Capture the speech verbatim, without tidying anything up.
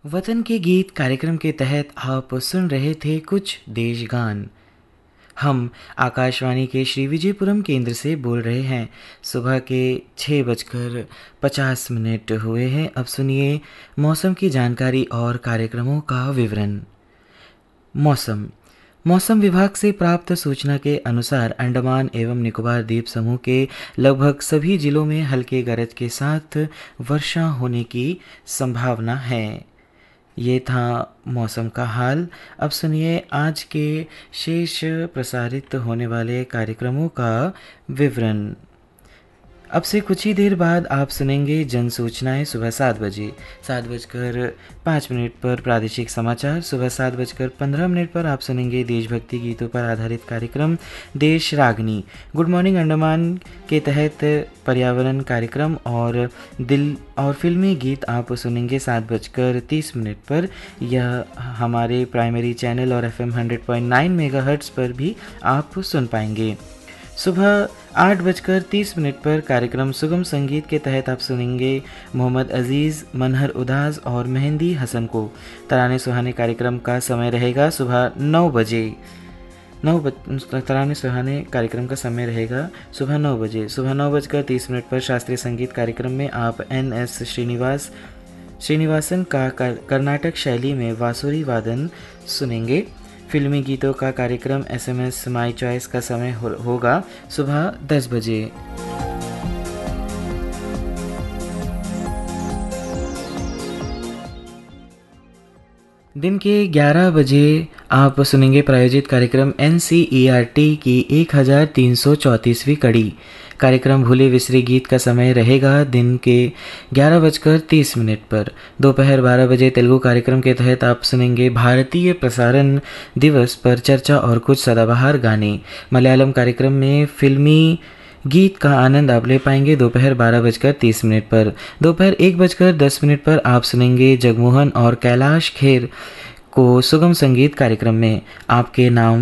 वतन के गीत कार्यक्रम के तहत आप सुन रहे थे कुछ देशगान। हम आकाशवाणी के श्री विजयपुरम केंद्र से बोल रहे हैं। सुबह के छः बजकर पचास मिनट हुए हैं। अब सुनिए मौसम की जानकारी और कार्यक्रमों का विवरण। मौसम मौसम विभाग से प्राप्त सूचना के अनुसार अंडमान एवं निकोबार द्वीप समूह के लगभग सभी जिलों में हल्के गरज के साथ वर्षा होने की संभावना है। ये था मौसम का हाल। अब सुनिए आज के शेष प्रसारित होने वाले कार्यक्रमों का विवरण। अब से कुछ ही देर बाद आप सुनेंगे जन सूचनाएँ सुबह सात बजे। सात बजकर पाँच मिनट पर प्रादेशिक समाचार। सुबह सात बजकर पंद्रह मिनट पर आप सुनेंगे देशभक्ति गीतों पर आधारित कार्यक्रम देश रागनी। गुड मॉर्निंग अंडमान के तहत पर्यावरण कार्यक्रम और दिल और फिल्मी गीत आप सुनेंगे सात बजकर तीस मिनट पर। यह हमारे प्राइमरी चैनल और F am hundred point nine mega hertz पर भी आप सुन पाएंगे। सुबह आठ बजकर तीस मिनट पर कार्यक्रम सुगम संगीत के तहत आप सुनेंगे मोहम्मद अजीज़, मनहर उदास और मेहंदी हसन को। तराने सुहाने कार्यक्रम का समय रहेगा सुबह नौ बजे। नौ बज तराने सुहाने कार्यक्रम का समय रहेगा सुबह नौ बजे। सुबह नौ बजकर तीस मिनट पर शास्त्रीय संगीत कार्यक्रम में आप एन एस श्रीनिवास श्रीनिवासन का कर्नाटक शैली में बांसुरी वादन सुनेंगे। फिल्मी गीतों का कार्यक्रम S M S my choice का समय हो, होगा सुबह दस बजे। दिन के ग्यारह बजे आप सुनेंगे प्रायोजित कार्यक्रम N C E R T की एक हज़ार तीन सौ चौंतीसवीं कड़ी। कार्यक्रम भूले विसरे गीत का समय रहेगा दिन के ग्यारह बजकर तीस मिनट पर। दोपहर बारह बजे तेलुगु कार्यक्रम के तहत आप सुनेंगे भारतीय प्रसारण दिवस पर चर्चा और कुछ सदाबहार गाने। मलयालम कार्यक्रम में फिल्मी गीत का आनंद आप ले पाएंगे दोपहर बारह बजकर तीस मिनट पर। दोपहर एक बजकर दस मिनट पर आप सुनेंगे जगमोहन और कैलाश खेर को सुगम संगीत कार्यक्रम में आपके नाम